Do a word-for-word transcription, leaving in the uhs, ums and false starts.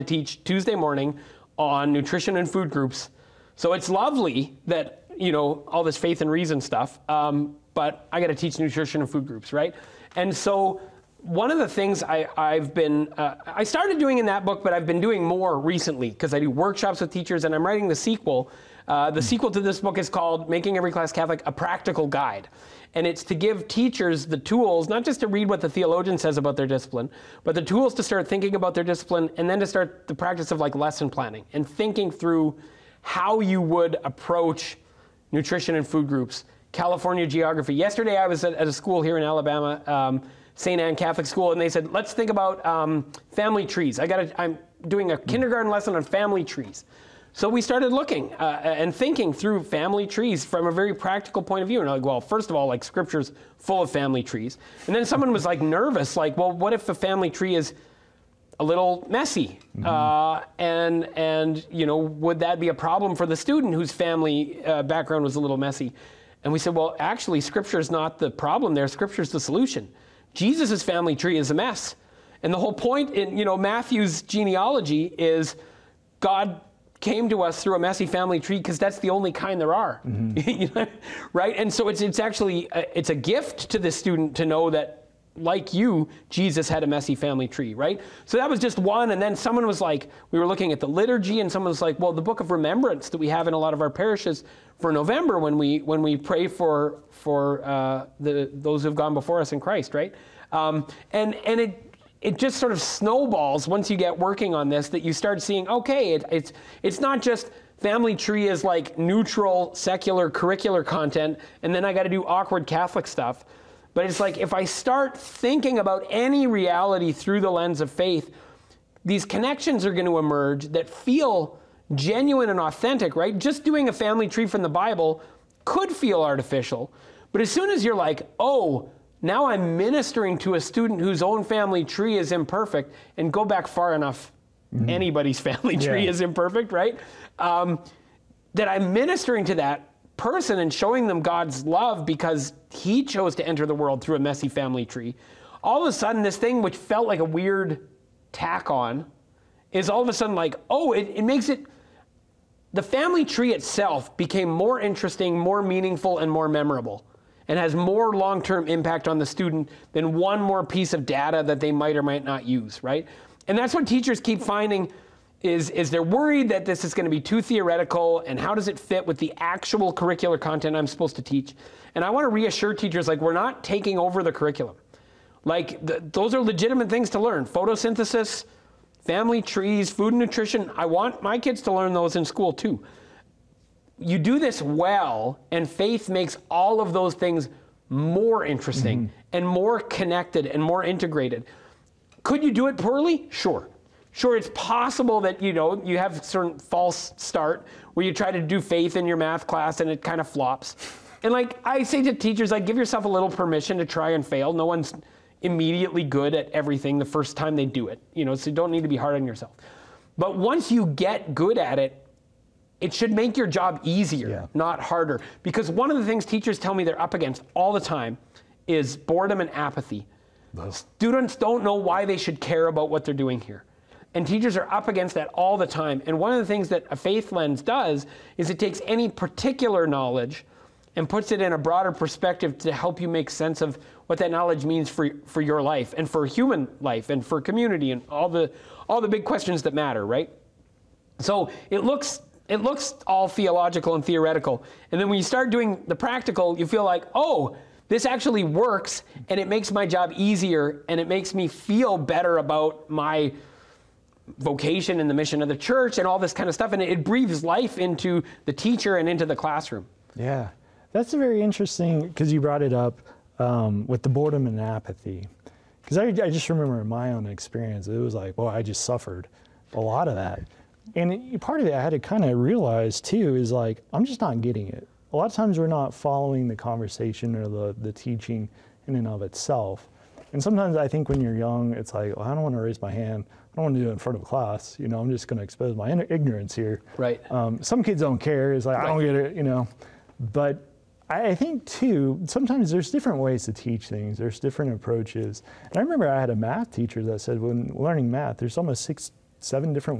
teach Tuesday morning on nutrition and food groups. So it's lovely that, you know, all this faith and reason stuff, um, but I got to teach nutrition and food groups, right? And so one of the things I, I've been, uh, I started doing in that book, but I've been doing more recently because I do workshops with teachers and I'm writing the sequel. Uh, the sequel to this book is called Making Every Class Catholic, A Practical Guide. And it's to give teachers the tools, not just to read what the theologian says about their discipline, but the tools to start thinking about their discipline and then to start the practice of like lesson planning and thinking through how you would approach nutrition and food groups. California geography. Yesterday I was at, at a school here in Alabama, um, Saint Anne Catholic School, and they said, let's think about um, family trees. I got I'm doing a kindergarten lesson on family trees. So we started looking uh, and thinking through family trees from a very practical point of view. And I'm like, well, first of all, like Scripture's full of family trees. And then someone was like nervous, like, well, what if the family tree is a little messy? Mm-hmm. uh, and, and, you know, would that be a problem for the student whose family uh, background was a little messy? And we said, well, actually, Scripture is not the problem there. Scripture is the solution. Jesus' family tree is a mess. And the whole point in, you know, Matthew's genealogy is God came to us through a messy family tree because that's the only kind there are, mm-hmm. you know, right? And so it's it's actually, a, it's a gift to the student to know that, like you, Jesus had a messy family tree, right? So that was just one, and then someone was like, we were looking at the liturgy, and someone was like, well, the book of remembrance that we have in a lot of our parishes for November when we when we pray for for uh, the those who've gone before us in Christ, right? Um, and and it it just sort of snowballs once you get working on this, that you start seeing, okay, it, it's it's not just family tree is like neutral, secular, curricular content, and then I got to do awkward Catholic stuff. But it's like, if I start thinking about any reality through the lens of faith, these connections are going to emerge that feel genuine and authentic, right? Just doing a family tree from the Bible could feel artificial. But as soon as you're like, oh, now I'm ministering to a student whose own family tree is imperfect, and go back far enough, mm-hmm. anybody's family tree yeah. is imperfect, right? Um, that I'm ministering to that person and showing them God's love because he chose to enter the world through a messy family tree. All of a sudden, this thing which felt like a weird tack on is all of a sudden like, oh, it, it makes it, the family tree itself became more interesting, more meaningful, and more memorable, and has more long-term impact on the student than one more piece of data that they might or might not use, right? And that's what teachers keep finding is, is they're worried that this is going to be too theoretical, and how does it fit with the actual curricular content I'm supposed to teach? And I want to reassure teachers, like, we're not taking over the curriculum. Like, the, those are legitimate things to learn. Photosynthesis, family trees, food and nutrition. I want my kids to learn those in school too. You do this well, and faith makes all of those things more interesting mm-hmm. and more connected and more integrated. Could you do it poorly? Sure. Sure, it's possible that, you know, you have a certain false start where you try to do faith in your math class and it kind of flops. And like I say to teachers, like, give yourself a little permission to try and fail. No one's immediately good at everything the first time they do it, you know, so you don't need to be hard on yourself. But once you get good at it, it should make your job easier, yeah. not harder. Because one of the things teachers tell me they're up against all the time is boredom and apathy. No. Students don't know why they should care about what they're doing here. And teachers are up against that all the time. And one of the things that a faith lens does is it takes any particular knowledge and puts it in a broader perspective to help you make sense of what that knowledge means for, for your life and for human life and for community and all the, all the big questions that matter, right? So it looks, it looks all theological and theoretical. And then when you start doing the practical, you feel like, oh, this actually works, and it makes my job easier, and it makes me feel better about my vocation and the mission of the church and all this kind of stuff, and it, it breathes life into the teacher and into the classroom. Yeah, that's a very interesting, because you brought it up um, with the boredom and apathy. Because I, I just remember in my own experience, it was like, well, I just suffered a lot of that. And it, part of it I had to kind of realize too is like, I'm just not getting it. A lot of times we're not following the conversation or the, the teaching in and of itself. And sometimes I think when you're young, it's like, well, I don't want to raise my hand. I don't want to do it in front of a class. You know, I'm just going to expose my ignorance here. Right. Um, some kids don't care. It's like, right. I don't get it, you know. But I, I think, too, sometimes there's different ways to teach things. There's different approaches. And I remember I had a math teacher that said when learning math, there's almost six seven different